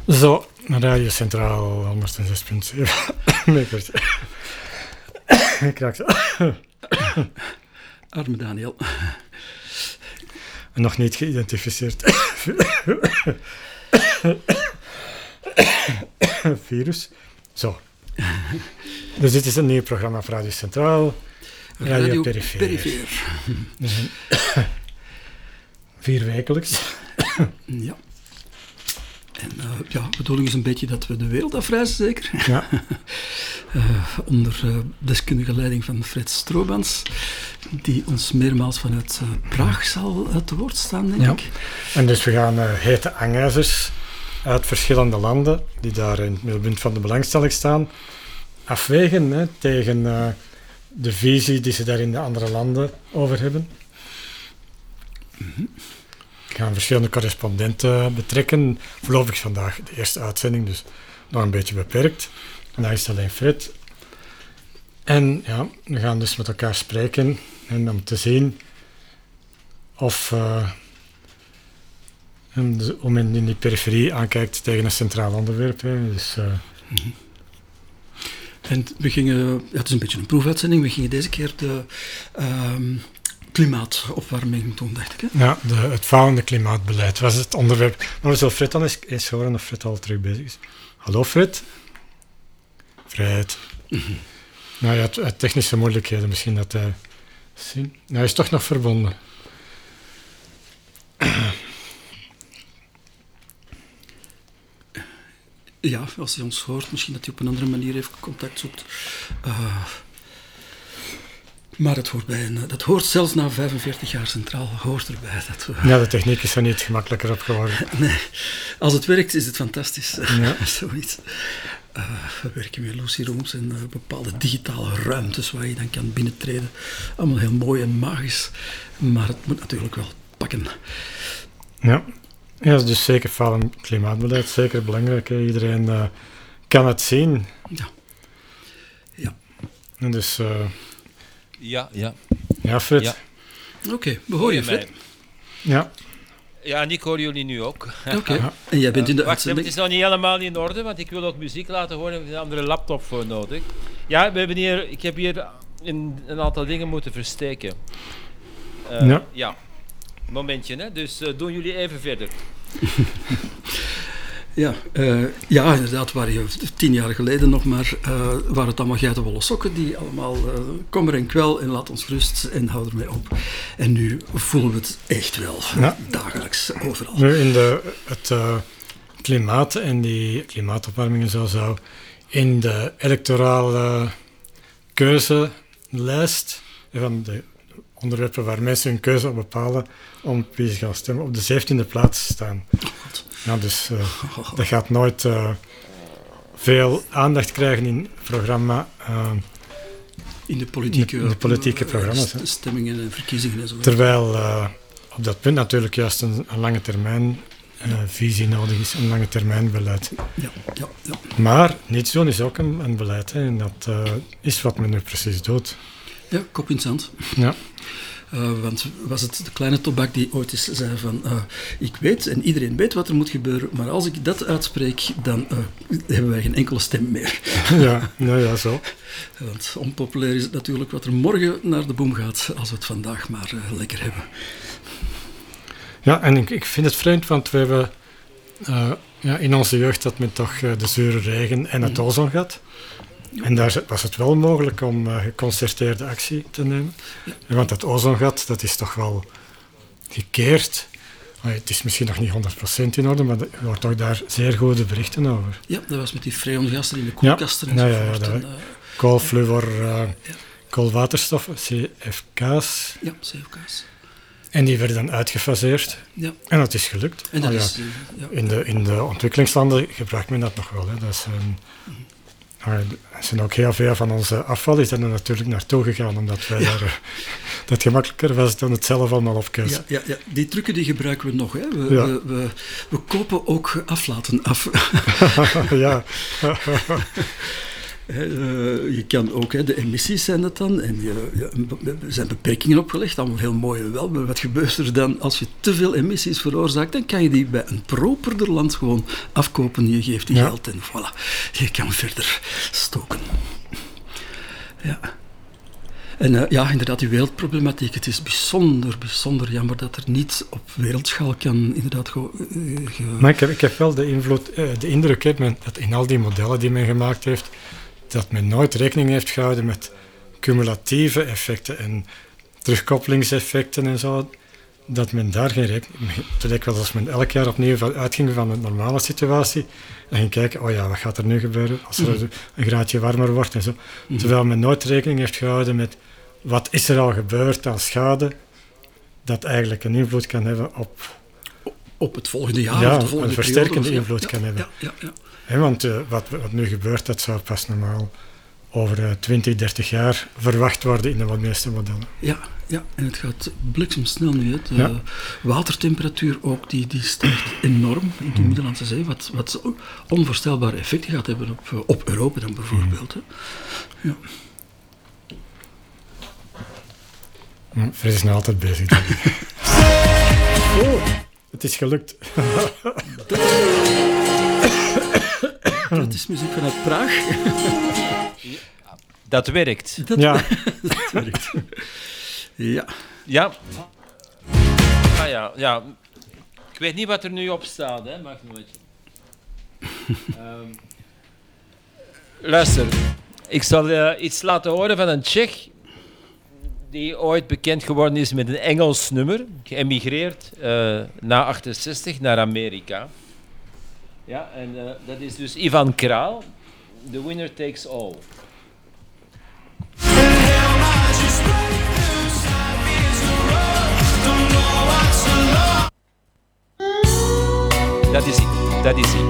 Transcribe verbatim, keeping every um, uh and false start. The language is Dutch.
Zo, Radio Centraal honderdzes punt zeven. Ik krijg zo. Arme Daniel. Nog niet geïdentificeerd virus. Zo. Dus dit is een nieuw programma van Radio Centraal. Radio, Radio Perifeer. Perifeer. Dus vier wekelijks. Ja. En uh, ja, de bedoeling is een beetje dat we de wereld afreizen, zeker? Ja. uh, onder uh, deskundige leiding van Fred Stroobans, die ons meermaals vanuit uh, Praag zal uh, te woord staan, denk ja. ik. En dus we gaan uh, hete hangijzers uit verschillende landen, die daar in het middelpunt van de belangstelling staan, afwegen hè, tegen uh, de visie die ze daar in de andere landen over hebben. Mm-hmm. We gaan verschillende correspondenten betrekken. Voorlopig vandaag de eerste uitzending, dus nog een beetje beperkt. Vandaag is het alleen Fred. En ja, we gaan dus met elkaar spreken en om te zien of uh, hoe men in die periferie aankijkt tegen een centraal onderwerp. Hè. Dus, uh, mm-hmm. En we gingen, ja, het is een beetje een proefuitzending, we gingen deze keer de um, klimaatopwarming doen, dacht ik. Hè? Ja, de, het falende klimaatbeleid was het onderwerp. Maar we zullen Fred dan eens, eens horen of Fred al terug bezig is. Hallo Fred. Fred. Mm-hmm. Nou ja, het, het technische moeilijkheden misschien dat hij... Zien. Nou, hij is toch nog verbonden. Ja, als hij ons hoort, misschien dat hij op een andere manier even contact zoekt. Uh, maar het hoort bij een, dat hoort zelfs na vijfenveertig jaar centraal, hoort erbij. Dat we... Ja, de techniek is er niet gemakkelijker op geworden. Nee, als het werkt is het fantastisch. Ja. Zoiets. Uh, we werken met Lucy Rooms en uh, bepaalde digitale ruimtes waar je dan kan binnentreden. Allemaal heel mooi en magisch, maar het moet natuurlijk wel pakken. Ja. Ja, dus zeker falend klimaatbeleid, zeker belangrijk. Hè. Iedereen uh, kan het zien. Ja. Ja. En dus... Uh, ja, ja. Ja, Fred. Ja. Oké, okay, we horen je, Fred. Ja. Ja, en ik hoor jullie nu ook. Oké, okay. Ja. En jij bent in de uh, uitzending? Het is nog niet helemaal in orde, want ik wil ook muziek laten horen. Er is een andere laptop voor nodig. Ja, we hebben hier, ik heb hier een, een aantal dingen moeten versteken. Uh, ja. Ja. Momentje, hè? Dus uh, doen jullie even verder. ja, uh, ja, inderdaad, waren je tien jaar geleden nog maar, uh, waren het allemaal geitenwolle sokken die allemaal uh, kommer en kwel en laat ons gerust en hou ermee op. En nu voelen we het echt wel, ja. Dagelijks, overal. Nu in de, het uh, klimaat en die klimaatopwarming en zo zou in de electorale keuzelijst van de onderwerpen waar mensen hun keuze op bepalen om wie ze gaan stemmen, op de zeventiende plaats staan. Ja, dus uh, dat gaat nooit uh, veel aandacht krijgen in het programma. Uh, in de politieke, in de politieke uh, programma's. St- stemmingen en verkiezingen en zo. Terwijl uh, op dat punt natuurlijk juist een, een lange termijn uh, visie nodig is, een lange termijn beleid. Ja, ja, ja. Maar niets doen is ook een, een beleid, hè, en dat uh, is wat men nu precies doet. Ja, kop in het zand. Ja. Uh, want was het de kleine Tobak die ooit eens zei van uh, ik weet en iedereen weet wat er moet gebeuren, maar als ik dat uitspreek, dan uh, hebben wij geen enkele stem meer. Ja, nou ja, zo. Want onpopulair is het natuurlijk wat er morgen naar de boom gaat, als we het vandaag maar uh, lekker hebben. Ja, en ik, ik vind het vreemd, want we hebben uh, ja, in onze jeugd had men toch uh, de zure regen en het ozongat. En daar was het wel mogelijk om uh, geconcerteerde actie te nemen. Ja. Want dat ozongat, dat is toch wel gekeerd. Maar het is misschien nog niet honderd procent in orde, maar er wordt toch daar zeer goede berichten over. Ja, dat was met die freongassen in de koelkasten ja, enzovoort. Ja, ja, en, uh, uh, koolfluor, uh, ja. koolwaterstoffen, C F K's. Ja, C F K's. En die werden dan uitgefaseerd. Ja. En dat is gelukt. En dat oh, is, ja. ja. in, de, in de ontwikkelingslanden gebruikt men dat nog wel. Hè. Dat is een... Mm-hmm. Er zijn ook heel veel van onze afval is er natuurlijk naartoe gegaan, omdat wij ja. daar, uh, dat gemakkelijker was dan het zelf allemaal opkeuzen. Ja, ja, ja, die trucken die gebruiken we nog. Hè. We, ja. we, we, we kopen ook aflaten af. Ja. He, uh, je kan ook, he, de emissies zijn dat dan, en je, je, er zijn beperkingen opgelegd, allemaal heel mooi en wel, maar wat gebeurt er dan als je te veel emissies veroorzaakt, dan kan je die bij een properder land gewoon afkopen, je geeft die ja. geld en voilà, je kan verder stoken. Ja. En uh, ja, inderdaad, die wereldproblematiek, het is bijzonder, bijzonder jammer dat er niet op wereldschaal kan inderdaad go, uh, ge... Maar ik heb, ik heb wel de, invloed, uh, de indruk hè, men, dat in al die modellen die men gemaakt heeft, dat men nooit rekening heeft gehouden met cumulatieve effecten en terugkoppelingseffecten en zo, dat men daar geen rekening mee... Toen ik was als men elk jaar opnieuw uitging van een normale situatie en ging kijken, oh ja, wat gaat er nu gebeuren als er mm. een graadje warmer wordt en zo. Mm. Terwijl men nooit rekening heeft gehouden met wat is er al gebeurd aan schade dat eigenlijk een invloed kan hebben op... Op het volgende jaar ja, of de volgende een versterkende periode, invloed ja, kan hebben. Ja, ja, ja. He, want uh, wat, wat nu gebeurt, dat zou pas normaal over uh, twintig, dertig jaar verwacht worden in de meeste modellen. Ja, ja, en het gaat bliksemsnel nu. Hè. De ja. watertemperatuur ook, die, die stijgt enorm in de Middellandse Zee, wat, wat onvoorstelbare effecten gaat hebben op, op Europa dan bijvoorbeeld. Hè. Ja. Fred is nog altijd bezig. Oh, het is gelukt. Dat is muziek vanuit Praag. Dat werkt. Dat, ja. dat werkt. Ja. Ja. Ah ja, ja. Ik weet niet wat er nu op staat, hè. Mag nooit. um, luister, ik zal uh, iets laten horen van een Tsjech die ooit bekend geworden is met een Engels nummer, geëmigreerd uh, na achtenzestig naar Amerika. Ja, en uh, dat is dus Ivan Kraal, The Winner Takes All. Dat is hij, dat is hij.